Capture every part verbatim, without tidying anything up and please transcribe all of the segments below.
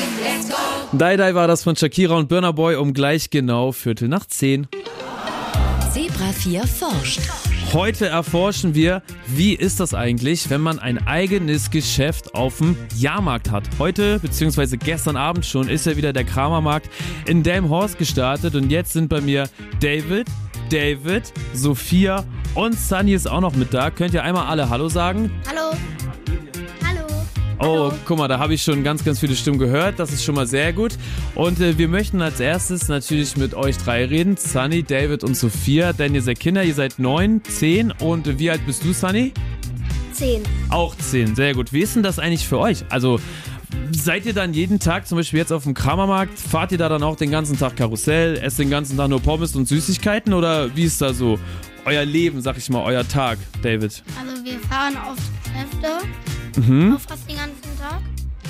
let's go. Die Die war das von Shakira und Burna Boy um gleich genau Viertel nach zehn. Zebra vier forscht. Heute erforschen wir, wie ist das eigentlich, wenn man ein eigenes Geschäft auf dem Jahrmarkt hat. Heute, beziehungsweise gestern Abend schon, ist ja wieder der Kramermarkt in Delmenhorst gestartet und jetzt sind bei mir David, David, Sophia und Sunny ist auch noch mit da. Könnt ihr einmal alle Hallo sagen? Hallo. Hallo. Oh, guck mal, da habe ich schon ganz, ganz viele Stimmen gehört. Das ist schon mal sehr gut. Und äh, wir möchten als erstes natürlich mit euch drei reden. Sunny, David und Sophia. Denn ihr seid Kinder, ihr seid neun, zehn. Und äh, wie alt bist du, Sunny? Zehn. Auch zehn, sehr gut. Wie ist denn das eigentlich für euch? Also, seid ihr dann jeden Tag, zum Beispiel jetzt auf dem Kramermarkt, fahrt ihr da dann auch den ganzen Tag Karussell, esst den ganzen Tag nur Pommes und Süßigkeiten? Oder wie ist da so euer Leben, sag ich mal, euer Tag, David? Also wir fahren oft Geschäfte, Mhm. auch fast den ganzen Tag.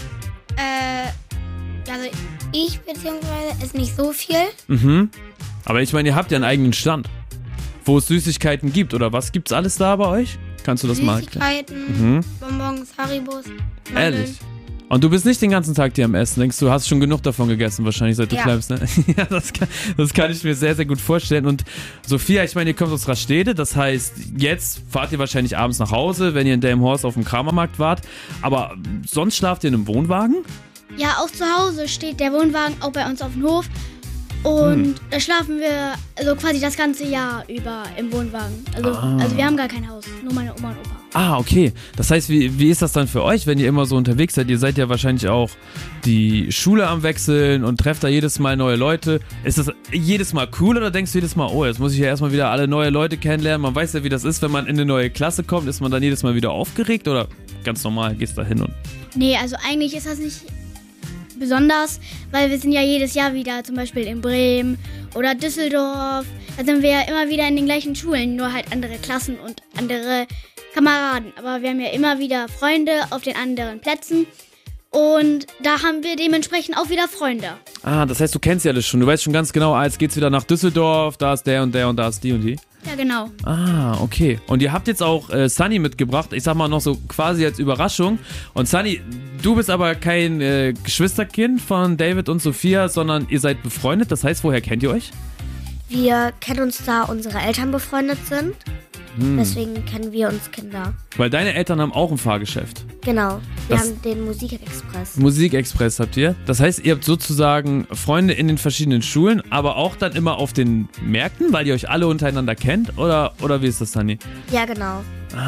Äh, also ich beziehungsweise esse nicht so viel. Mhm. Aber ich meine, ihr habt ja einen eigenen Stand, wo es Süßigkeiten gibt, oder was? Gibt's alles da bei euch? Kannst du das mal erklären? Süßigkeiten, Mhm. Bonbons, Haribos, Mandeln. Ehrlich? Und du bist nicht den ganzen Tag dir am Essen, denkst du, hast schon genug davon gegessen wahrscheinlich, seit du Ja. klein bist, ne? Ja, das kann, das kann ich mir sehr, sehr gut vorstellen. Und Sophia, ich meine, ihr kommt aus Rastede, das heißt, jetzt fahrt ihr wahrscheinlich abends nach Hause, wenn ihr in Delmenhorst auf dem Kramermarkt wart, aber sonst schlaft ihr in einem Wohnwagen? Ja, auch zu Hause steht der Wohnwagen auch bei uns auf dem Hof. Und Hm. da schlafen wir also quasi das ganze Jahr über im Wohnwagen. Also, Ah. also wir haben gar kein Haus, nur meine Oma und Opa. Ah, okay. Das heißt, wie, wie ist das dann für euch, wenn ihr immer so unterwegs seid? Ihr seid ja wahrscheinlich auch die Schule am Wechseln und trefft da jedes Mal neue Leute. Ist das jedes Mal cool oder denkst du jedes Mal, oh, jetzt muss ich ja erstmal wieder alle neue Leute kennenlernen? Man weiß ja, wie das ist, wenn man in eine neue Klasse kommt. Ist man dann jedes Mal wieder aufgeregt oder ganz normal, gehst da hin und... Nee, also eigentlich ist das nicht besonders, weil wir sind ja jedes Jahr wieder zum Beispiel in Bremen oder Düsseldorf. Da sind wir ja immer wieder in den gleichen Schulen, nur halt andere Klassen und andere Kameraden. Aber wir haben ja immer wieder Freunde auf den anderen Plätzen und da haben wir dementsprechend auch wieder Freunde. Ah, das heißt, du kennst ja alles schon. Du weißt schon ganz genau, ah, jetzt geht's wieder nach Düsseldorf, da ist der und der und da ist die und die. Ja, genau. Ah, okay. Und ihr habt jetzt auch äh, Sunny mitgebracht, ich sag mal noch so quasi als Überraschung. Und Sunny, du bist aber kein äh, Geschwisterkind von David und Sophia, sondern ihr seid befreundet. Das heißt, woher kennt ihr euch? Wir kennen uns, da unsere Eltern befreundet sind. Hm. Deswegen kennen wir uns Kinder. Weil deine Eltern haben auch ein Fahrgeschäft. Genau. Wir Das- haben den Musikexpress. Musikexpress habt ihr. Das heißt, ihr habt sozusagen Freunde in den verschiedenen Schulen, aber auch dann immer auf den Märkten, weil ihr euch alle untereinander kennt? Oder, oder wie ist das, Sunny? Ja, genau.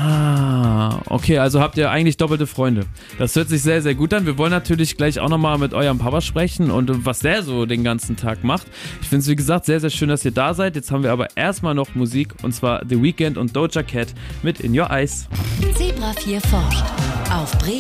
Ah, okay, also habt ihr eigentlich doppelte Freunde. Das hört sich sehr, sehr gut an. Wir wollen natürlich gleich auch nochmal mit eurem Papa sprechen und was der so den ganzen Tag macht. Ich finde es, wie gesagt, sehr, sehr schön, dass ihr da seid. Jetzt haben wir aber erstmal noch Musik und zwar The Weeknd und Doja Cat mit In Your Eyes. Zebra vier forscht. Auf Bremen.